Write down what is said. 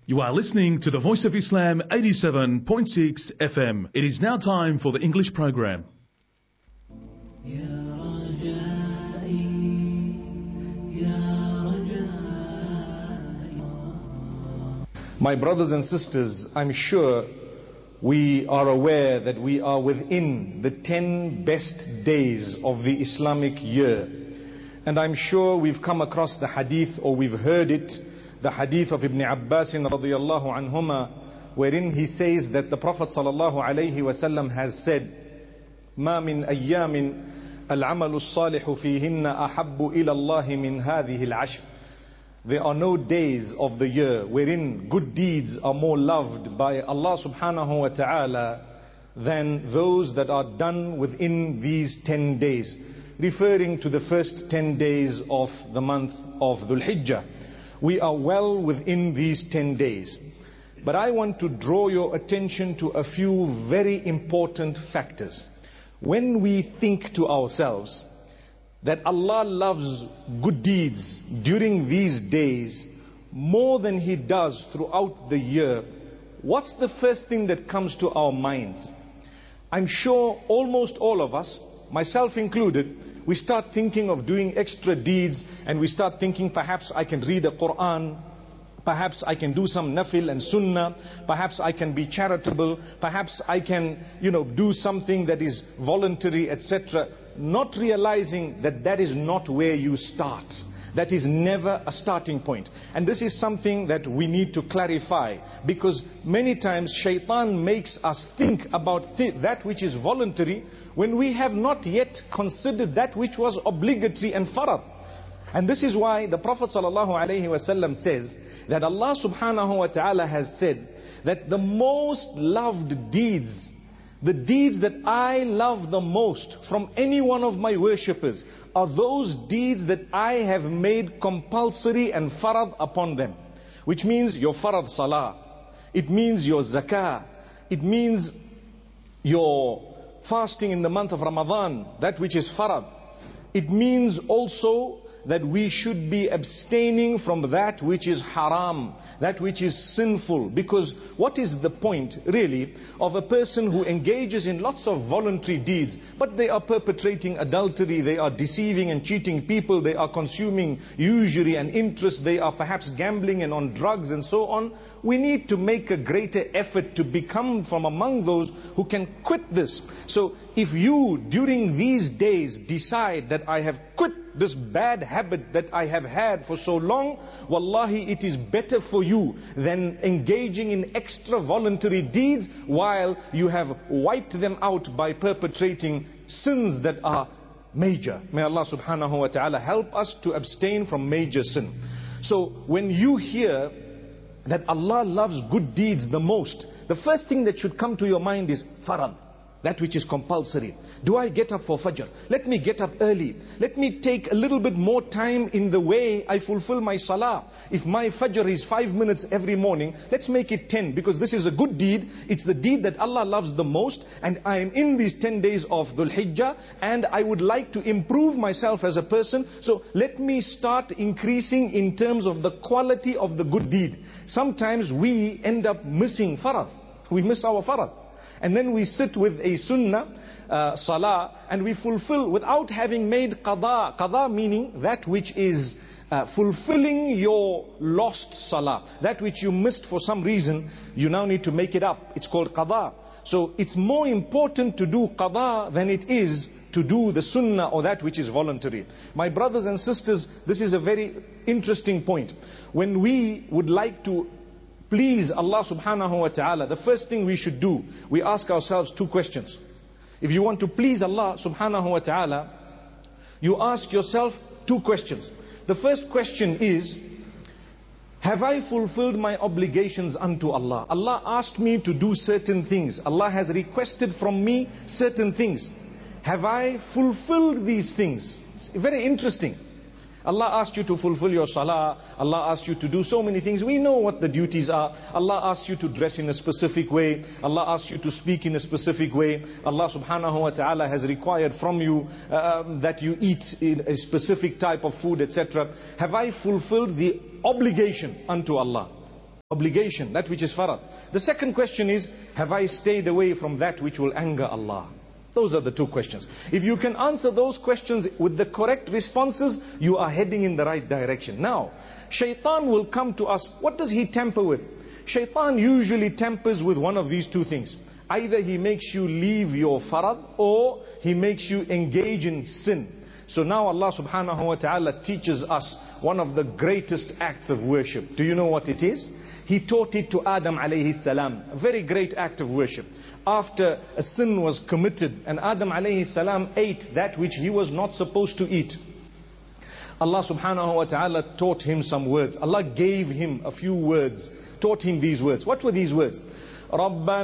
You are listening to the Voice of Islam 87.6 FM. It is now time for the English program. My brothers and sisters, I'm sure we are aware that we are within the 10 best days of the Islamic year. And I'm sure we've come across the hadith, or we've heard it, the hadith of Ibn Abbas radiyallahu anhuma, wherein he says that the Prophet sallallahu alayhi wasallam has said, "Ma min ayyamin al-amalu as-salihu fihinna ahabbu ila Allah min hadhihi al-ashr." There are no days of the year wherein good deeds are more loved by Allah subhanahu wa ta'ala than those that are done within these 10 days, referring to the first 10 days of the month of Dhul Hijjah. We are well within these 10 days. But I want to draw your attention to a few very important factors. When we think to ourselves that Allah loves good deeds during these days more than He does throughout the year, what's the first thing that comes to our minds? I'm sure almost all of us, myself included, we start thinking of doing extra deeds, and we start thinking, perhaps I can read the Quran, perhaps I can do some nafil and sunnah, perhaps I can be charitable, perhaps I can, do something that is voluntary, etc. Not realizing that that is not where you start. That is never a starting point. And this is something that we need to clarify, because many times shaitan makes us think about that which is voluntary when we have not yet considered that which was obligatory and farad. And this is why the Prophet ﷺ says that Allah subhanahu wa ta'ala has said that the most loved deeds, the deeds that I love the most from any one of my worshippers, are those deeds that I have made compulsory and farad upon them. Which means your farad salah, it means your zakah, it means your fasting in the month of Ramadan, that which is farad. It means also that we should be abstaining from that which is haram, that which is sinful. Because what is the point really of a person who engages in lots of voluntary deeds, but they are perpetrating adultery, they are deceiving and cheating people, they are consuming usury and interest, they are perhaps gambling and on drugs and so on. We need to make a greater effort to become from among those who can quit this. So if you during these days decide that I have quit this bad habit that I have had for so long, wallahi, it is better for you than engaging in extra voluntary deeds while you have wiped them out by perpetrating sins that are major. May Allah subhanahu wa ta'ala help us to abstain from major sin. So when you hear that Allah loves good deeds the most, the first thing that should come to your mind is farad, that which is compulsory. Do I get up for Fajr? Let me get up early. Let me take a little bit more time in the way I fulfill my Salah. If my Fajr is 5 minutes every morning, let's make it 10, because this is a good deed. It's the deed that Allah loves the most, and I am in these 10 days of Dhul Hijjah, and I would like to improve myself as a person. So let me start increasing in terms of the quality of the good deed. Sometimes we end up missing farad. We miss our farad. And then we sit with a sunnah, salah, and we fulfill without having made qada. Qada meaning that which is fulfilling your lost salah. That which you missed for some reason, you now need to make it up. It's called qada. So it's more important to do qada than it is to do the sunnah or that which is voluntary. My brothers and sisters, this is a very interesting point. When we would like to please Allah subhanahu wa ta'ala, the first thing we should do, we ask ourselves two questions. If you want to please Allah subhanahu wa ta'ala, you ask yourself two questions. The first question is, have I fulfilled my obligations unto Allah? Allah asked me to do certain things. Allah has requested from me certain things. Have I fulfilled these things? It's very interesting. Allah asked you to fulfill your salah. Allah asked you to do so many things. We know what the duties are. Allah asked you to dress in a specific way. Allah asked you to speak in a specific way. Allah subhanahu wa ta'ala has required from you that you eat in a specific type of food, etc. Have I fulfilled the obligation unto Allah? obligation, that which is farad. The second question is, have I stayed away from that which will anger Allah? Those are the two questions. If you can answer those questions with the correct responses, you are heading in the right direction. Now, shaitan will come to us. What does he tamper with? Shaitan usually tampers with one of these two things. Either he makes you leave your farad, or he makes you engage in sin. So now Allah subhanahu wa ta'ala teaches us one of the greatest acts of worship. Do you know what it is? He taught it to Adam alayhi salam. A very great act of worship. After a sin was committed and Adam alayhi salam ate that which he was not supposed to eat, Allah subhanahu wa ta'ala taught him some words. Allah gave him a few words, taught him these words. What were these words? رَبَّنَا